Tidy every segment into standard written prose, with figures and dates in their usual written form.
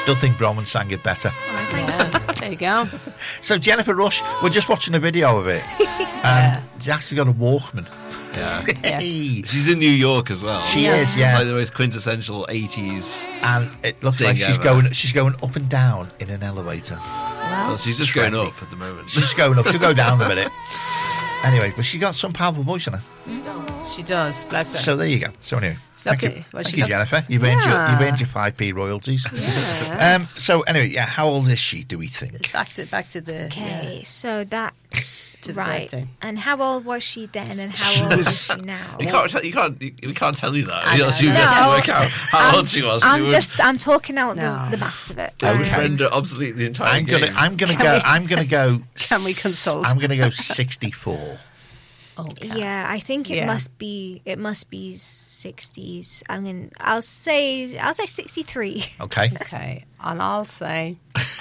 still think Bronwyn sang it better. There you go. So Jennifer Rush, we're just watching a video of it. She's actually got a Walkman. Yeah. Yes. She's in New York as well. She Yes. is, It's yeah. like the most quintessential 80s. And it looks Thing like she's ever. going up and down in an elevator. Well, she's just Trendy. going up at the moment. She's going up. She'll go down in a minute. Anyway, but she got some powerful voice in her. She does. Bless her. So there you go. So anyway, thank lucky. you, Well, thank she you, looks- Jennifer. You've earned your 5p royalties. Yeah. So anyway, yeah. How old is she? Do we think? Back to the. Okay, so that's To the right. birthday. And how old was she then, and how old is she now? We can't tell you that. I know, You I know. have to No. work out how old she was. I'm talking out No. the maths of it. That would Okay. render obsolete the entire game. I'm gonna go. Can we consult? I'm gonna go 64. Okay. Yeah, I think it Yeah. must be 60s. I'll say 63. Okay. Okay. And I'll say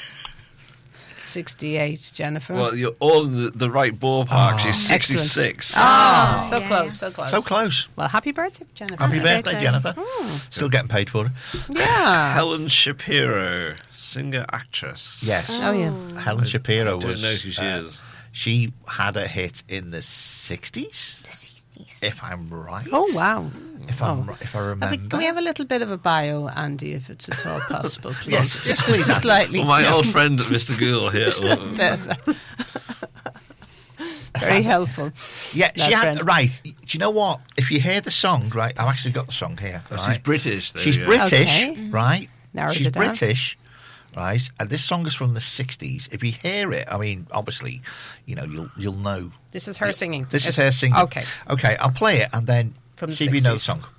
68, Jennifer. Well, you're all in the right ballpark. She's Excellent. 66. so yeah, close, yeah. so close. So close. Well, happy birthday, Jennifer. Happy Happy birthday, birthday. Jennifer. Still getting paid for it. Yeah. Helen Shapiro, singer actress. Yes. Oh, yeah. Helen Shapiro Don't was. know who she is. She had a hit in the 60s, The 60s. if I'm right. Oh, wow. If I remember. Can we have a little bit of a bio, Andy, if it's at all possible, please? Yes, yes, just please, Andy. slightly. Well, my old friend Mr. Gould here. Very helpful. Yeah, she That had. friend. Right. Do you know what? If you hear the song, right? I've actually got the song here. Oh, Right? she's British. There She's you go. British, Okay. right? Narrows She's it down. British, right? And this song is from the 60s. If you hear it, I mean, obviously, you'll know. This is her singing. This is her singing. Okay. Okay, I'll play it and then From the see if you know the 60s. song.